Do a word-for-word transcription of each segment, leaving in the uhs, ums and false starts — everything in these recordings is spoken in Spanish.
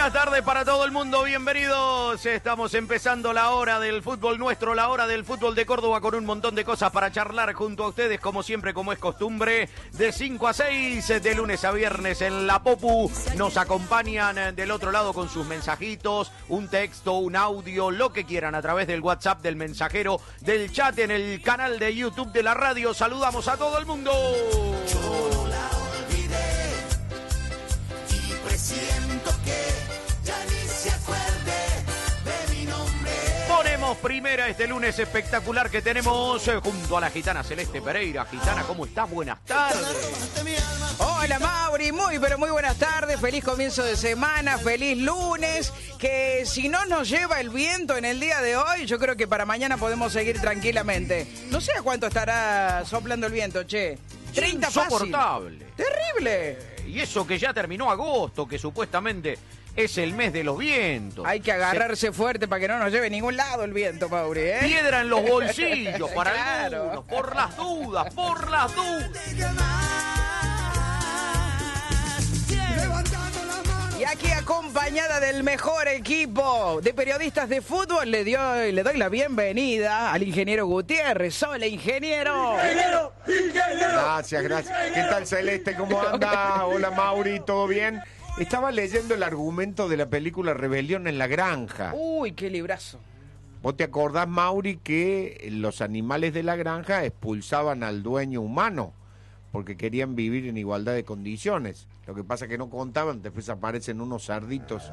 Buenas tardes para todo el mundo, bienvenidos. Estamos empezando la hora del fútbol nuestro, la hora del fútbol de Córdoba, con un montón de cosas para charlar junto a ustedes, como siempre, como es costumbre, de cinco a seis, de lunes a viernes en La Popu. Nos acompañan del otro lado con sus mensajitos, un texto, un audio, lo que quieran, a través del WhatsApp, del mensajero, del chat, en el canal de YouTube de la radio. Saludamos a todo el mundo. Yo la olvidé y presiento que ya ni se acuerde de mi nombre. Ponemos primera este lunes espectacular que tenemos eh, junto a la gitana Celeste Pereira. Gitana, ¿cómo estás? Buenas tardes. Hola Mauri, muy pero muy buenas tardes, feliz comienzo de semana, feliz lunes, que si no nos lleva el viento en el día de hoy, yo creo que para mañana podemos seguir tranquilamente. No sé a cuánto estará soplando el viento, che. treinta fácil. Insoportable. Terrible. Y eso que ya terminó agosto, que supuestamente es el mes de los vientos. Hay que agarrarse fuerte para que no nos lleve a ningún lado el viento, Mauri, ¿eh? Piedra en los bolsillos para Claro. algunos, por las dudas, por las dudas. Y aquí acompañada del mejor equipo de periodistas de fútbol, le, dio, le doy la bienvenida al ingeniero Gutiérrez. ¡Hola, ingeniero! Gracias, gracias. ¿Qué tal, Celeste? ¿Cómo anda? Hola, Mauri, ¿todo bien? Estaba leyendo el argumento de la película Rebelión en la Granja. Uy, qué librazo. ¿Vos te acordás, Mauri, que los animales de la granja expulsaban al dueño humano porque querían vivir en igualdad de condiciones? Lo que pasa es que no contaban, después aparecen unos cerditos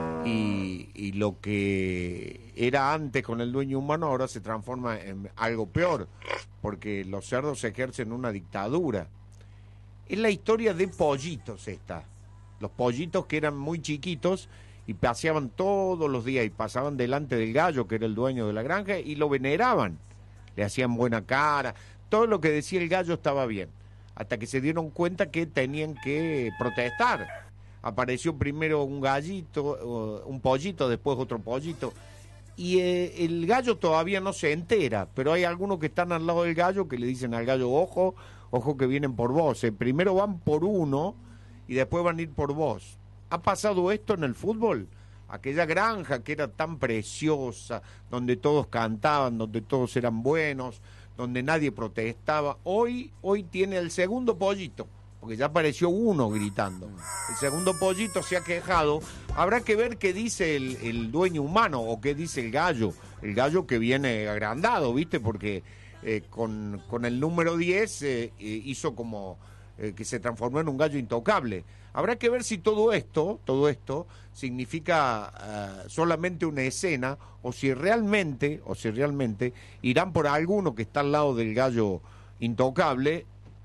y, y lo que era antes con el dueño humano ahora se transforma en algo peor, porque los cerdos ejercen una dictadura. Es la historia de pollitos esta. Los pollitos que eran muy chiquitos y paseaban todos los días y pasaban delante del gallo, que era el dueño de la granja, y lo veneraban. Le hacían buena cara. Todo lo que decía el gallo estaba bien. Hasta que se dieron cuenta que tenían que protestar. Apareció primero un gallito, un pollito, después otro pollito. Y eh, el gallo todavía no se entera, pero hay algunos que están al lado del gallo que le dicen al gallo, ojo, ojo que vienen por vos. Eh, primero van por uno y después van a ir por vos. ¿Ha pasado esto en el fútbol? Aquella granja que era tan preciosa, donde todos cantaban, donde todos eran buenos, donde nadie protestaba. Hoy, hoy tiene el segundo pollito, porque ya apareció uno gritando. El segundo pollito se ha quejado. Habrá que ver qué dice el, el dueño humano o qué dice el gallo. El gallo que viene agrandado, ¿viste? Porque eh, con, con el número diez eh, eh, hizo como eh, que se transformó en un gallo intocable. Habrá que ver si todo esto, todo esto significa uh, solamente una escena o si realmente, o si realmente irán por alguno que está al lado del gallo intocable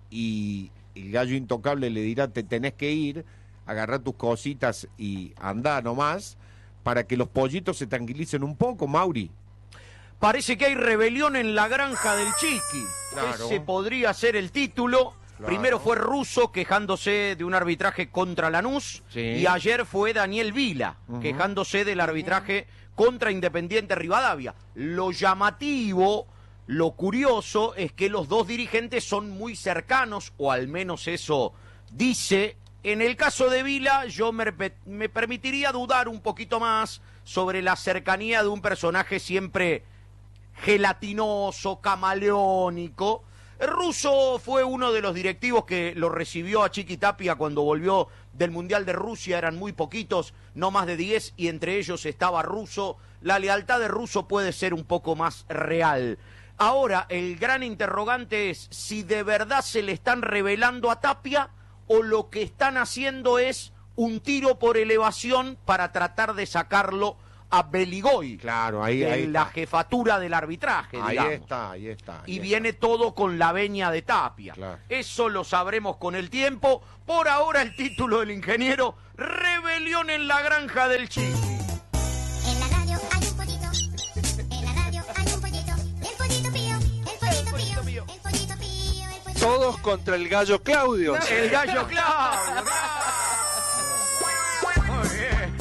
y el gallo intocable le dirá te tenés que ir, agarrar tus cositas y andá nomás para que los pollitos se tranquilicen un poco, Mauri. Parece que hay rebelión en la granja del Chiqui. Claro. Ese podría ser el título. Claro. Primero fue Russo quejándose de un arbitraje contra Lanús, Sí. y ayer fue Daniel Vila Uh-huh. quejándose del arbitraje contra Independiente Rivadavia. Lo llamativo, lo curioso es que los dos dirigentes son muy cercanos, o al menos eso dice. En el caso de Vila, yo me, me permitiría dudar un poquito más sobre la cercanía de un personaje siempre gelatinoso, camaleónico. Russo fue uno de los directivos que lo recibió a Chiqui Tapia cuando volvió del Mundial de Rusia. Eran muy poquitos, no más de diez, y entre ellos estaba Russo. La lealtad de Russo puede ser un poco más real. Ahora, el gran interrogante es si de verdad se le están revelando a Tapia o lo que están haciendo es un tiro por elevación para tratar de sacarlo a Beligoy, Claro, ahí, de ahí la está. jefatura del arbitraje, Ahí digamos. está, ahí está. ahí Y está. viene todo con la veña de Tapia. Claro. Eso lo sabremos con el tiempo. Por ahora el título del ingeniero, Rebelión en la granja del Chiqui. En la radio hay un pollito, en la radio hay un pollito, el pollito pío, el pollito pío, el pollito pío, el pollito. Todos contra el gallo Claudio. El gallo Claudio. Muy bien.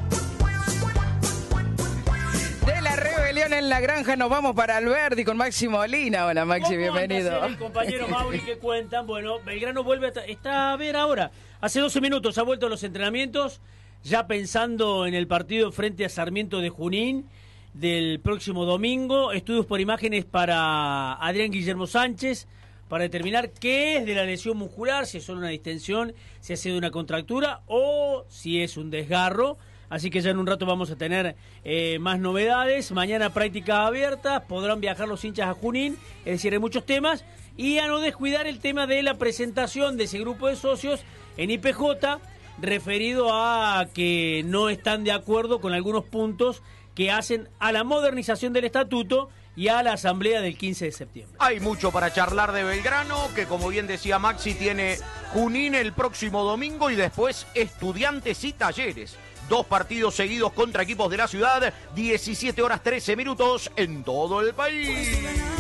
De la rebelión en la granja nos vamos para Alberdi con Maxi Molina. Hola Maxi, ¿Cómo bienvenido. anda, el compañero Mauri que cuentan? Bueno, Belgrano vuelve a... Está a ver ahora. Hace doce minutos ha vuelto a los entrenamientos. ya pensando en el partido frente a Sarmiento de Junín del próximo domingo. Estudios por imágenes para Adrián Guillermo Sánchez para determinar qué es de la lesión muscular, si es solo una distensión, si ha sido una contractura o si es un desgarro. Así que ya en un rato vamos a tener eh, más novedades. Mañana prácticas abiertas, podrán viajar los hinchas a Junín, es decir, hay muchos temas. Y a no descuidar el tema de la presentación de ese grupo de socios en I P J, referido a que no están de acuerdo con algunos puntos que hacen a la modernización del estatuto y a la asamblea del quince de septiembre. Hay mucho para charlar de Belgrano, que como bien decía Maxi, tiene Junín el próximo domingo y después Estudiantes y Talleres. Dos partidos seguidos contra equipos de la ciudad, diecisiete horas trece minutos en todo el país.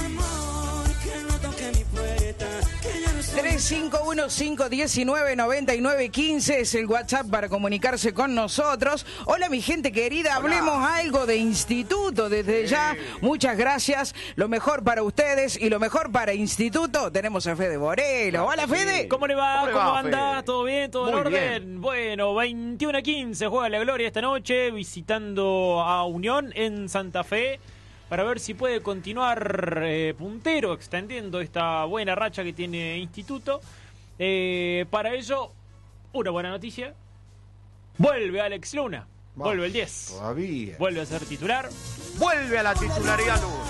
tres cinco uno cinco uno nueve nueve nueve uno cinco es el WhatsApp para comunicarse con nosotros. Hola mi gente querida, hablemos Hola. algo de instituto desde ya. Muchas gracias, lo mejor para ustedes y lo mejor para instituto. Tenemos a Fede Borelo. Hola Fede. ¿Cómo le va? ¿Cómo le ¿Cómo va, anda? Fede? ¿Todo bien? ¿Todo en Muy orden? bien. Bueno, veintiuno a quince juega la Gloria esta noche visitando a Unión en Santa Fe para ver si puede continuar eh, puntero, extendiendo esta buena racha que tiene Instituto. Eh, para ello, una buena noticia. Vuelve Alex Luna. Vuelve el diez. Todavía. Vuelve a ser titular. Vuelve a la titularidad Luna.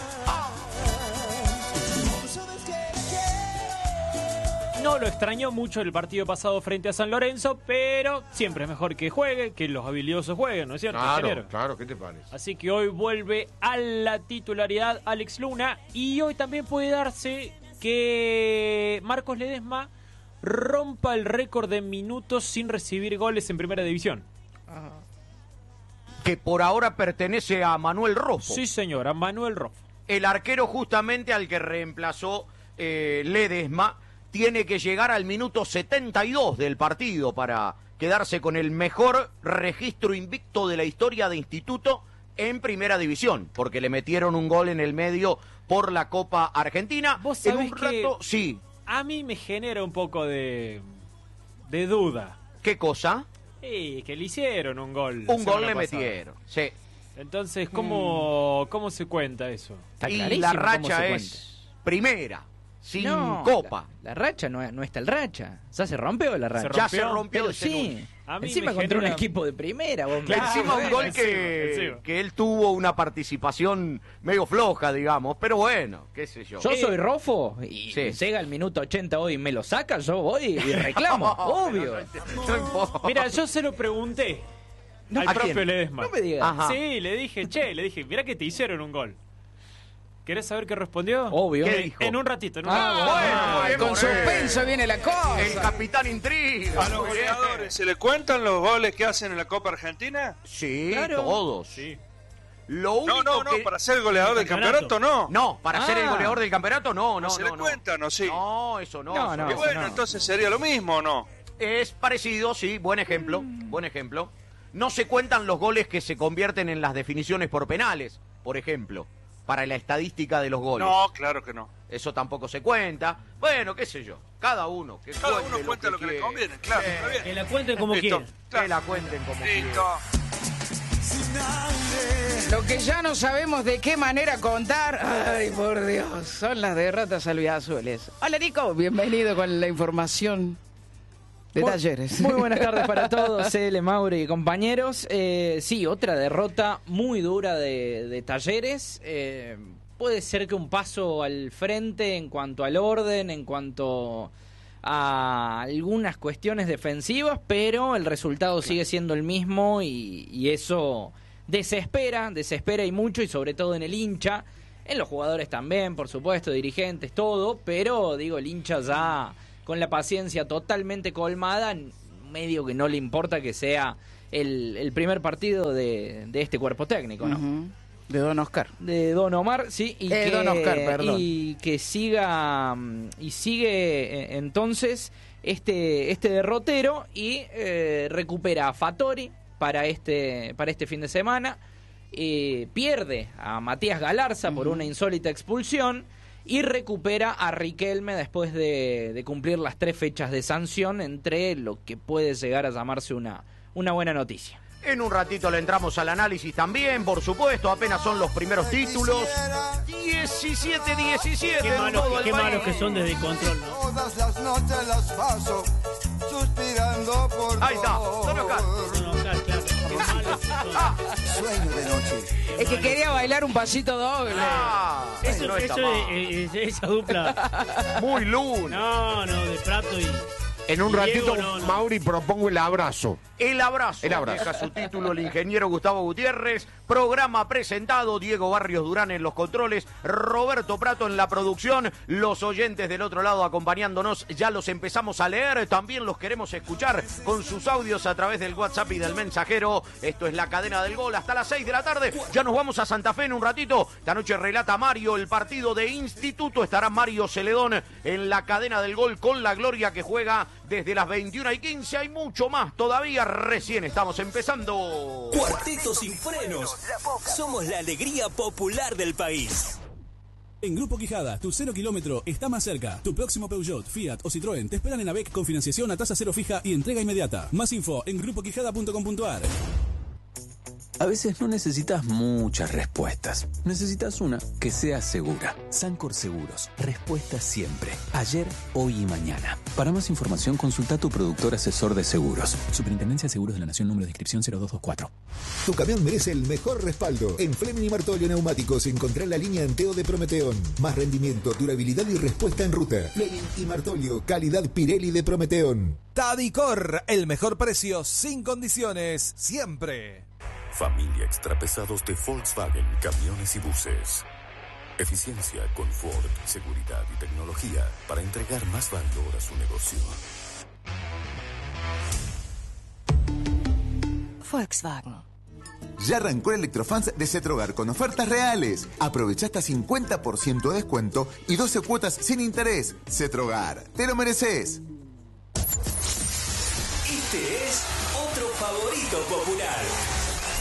No lo extrañó mucho el partido pasado frente a San Lorenzo, pero siempre es mejor que juegue, que los habilidosos jueguen, ¿no es cierto, Claro, ingeniero? claro, ¿qué te parece? Así que hoy vuelve a la titularidad Alex Luna y hoy también puede darse que Marcos Ledesma rompa el récord de minutos sin recibir goles en Primera División. Que por ahora pertenece a Manuel Rojo. Sí, señor, a Manuel Rojo. El arquero justamente al que reemplazó eh, Ledesma tiene que llegar al minuto setenta y dos del partido para quedarse con el mejor registro invicto de la historia de Instituto en Primera División, porque le metieron un gol en el medio por la Copa Argentina. Vos En sabés un que- rato, sí. A mí me genera un poco de, de duda. ¿Qué cosa? Sí, que le hicieron un gol. la Un gol semana le pasada. metieron. Sí. Entonces, ¿cómo, ¿cómo se cuenta eso? Está Y clarísimo la cómo racha se es primera, sin No, copa. La, la racha no, es- no está el racha. ¿Ya se rompió la racha? Se Ya se rompió, rompió Pero ese sí. lunes. A mí Encima me contra un genera- equipo de primera. Vos Claro. Encima un bueno, gol encima, que, encima. que él tuvo una participación medio floja, digamos, pero bueno, qué sé yo. Yo Eh, soy Rofo y sí. llega el minuto ochenta hoy y me lo saca, yo voy y reclamo, obvio. No importa. Mira, yo se lo pregunté No, al ¿a propio quién? Ledesma. No me digas. Ajá. Sí, le dije, che, le dije, mirá que te hicieron un gol. ¿Querés saber qué respondió? Obvio. ¿Qué En- dijo? En un ratito, en un Ah, ratito. bueno, bueno, bien, con Moreno. suspenso viene la cosa. El capitán intriga. ¿A los goleadores se le cuentan los goles que hacen en la Copa Argentina? Sí, Claro. todos. Sí. Lo único No, no, no, que... para ser goleador del Campeonato. campeonato no. No, para ser el Ah. goleador del campeonato, no, no, ¿No se no. le no. cuentan o sí? No, eso no. No, eso no. Y bueno, no. entonces sería lo mismo o no. Es parecido, sí, buen ejemplo, buen ejemplo. No se cuentan los goles que se convierten en las definiciones por penales, por ejemplo, para la estadística de los goles. No, claro que no. Eso tampoco se cuenta. Bueno, qué sé yo, cada uno. Que Cada cuente uno cuenta lo que le quiere. conviene, claro, Sí, está bien. Que la cuenten como Listo, quieran. Que claro. la cuenten como quieran. Listo. Lo que ya no sabemos de qué manera contar. Ay, por Dios. Son las derrotas albiazules. Hola, Nico. Bienvenido con la información de Muy- Talleres. Muy buenas tardes para todos, L, Mauri y compañeros. Eh, sí, otra derrota muy dura de, de Talleres. Eh, puede ser que un paso al frente en cuanto al orden, en cuanto a algunas cuestiones defensivas, pero el resultado sigue siendo el mismo y, y eso desespera, desespera y mucho, y sobre todo en el hincha, en los jugadores también, por supuesto, dirigentes, todo, pero digo, el hincha ya con la paciencia totalmente colmada, medio que no le importa que sea el, el primer partido de, de este cuerpo técnico, ¿no? Ujú. De Don Oscar. De Don Omar, sí, y Eh, que, Don Oscar, perdón. y que siga mm, y sigue eh, entonces este este derrotero y eh, recupera a Fattori para este para este fin de semana, eh, pierde a Matías Galarza por una insólita expulsión y recupera a Riquelme después de, de cumplir las tres fechas de sanción, entre lo que puede llegar a llamarse una una buena noticia. En un ratito le entramos al análisis también, por supuesto, apenas son los primeros títulos. diecisiete diecisiete Qué en malos, todo el qué país. malos que son desde el control, ¿no? Todas las noches las paso suspirando por Ahí está, vos. Don Oscar. No, no, claro, claro, qué malos que son. Sueño de noche. Es que quería bailar un pasito doble. Ah, Eso, no está eso mal. es, es- esa dupla. Muy luna. No, no, de Prato y. En un y ratito, Diego, no, no. Mauri, propongo el abrazo. El abrazo. El abrazo. Deja su título el ingeniero Gustavo Gutiérrez. Programa presentado. Diego Barrios Durán en los controles. Roberto Prato en la producción. Los oyentes del otro lado acompañándonos. Ya los empezamos a leer. También los queremos escuchar con sus audios a través del WhatsApp y del mensajero. Esto es la cadena del gol hasta las seis de la tarde. Ya nos vamos a Santa Fe en un ratito. Esta noche relata Mario el partido de Instituto. Estará Mario Celedón en la cadena del gol con la Gloria que juega desde las veintiuna y quince. Hay mucho más todavía. Recién estamos empezando. Cuarteto sin frenos. Somos la alegría popular del país. En Grupo Quijada, tu cero kilómetro está más cerca. Tu próximo Peugeot, Fiat o Citroën te esperan en AVEC con financiación a tasa cero fija y entrega inmediata. Más info en grupo quijada punto com punto a r. A veces no necesitas muchas respuestas. Necesitas una que sea segura. Sancor Seguros. Respuesta siempre. Ayer, hoy y mañana. Para más información, consulta a tu productor asesor de seguros. Superintendencia de Seguros de la Nación, número de inscripción cero dos dos cuatro. Tu camión merece el mejor respaldo. En Fleming y Martolio Neumáticos encontrá la línea Anteo de Prometeón. Más rendimiento, durabilidad y respuesta en ruta. Fleming y Martolio, calidad Pirelli de Prometeón. Tadicor, el mejor precio sin condiciones, siempre. Familia Extrapesados de Volkswagen, camiones y buses. Eficiencia, confort, seguridad y tecnología para entregar más valor a su negocio. Volkswagen. Ya arrancó el Electrofans de Cetrogar con ofertas reales. Aprovecha hasta cincuenta por ciento de descuento y doce cuotas sin interés. Cetrogar, te lo mereces. Este es otro favorito popular.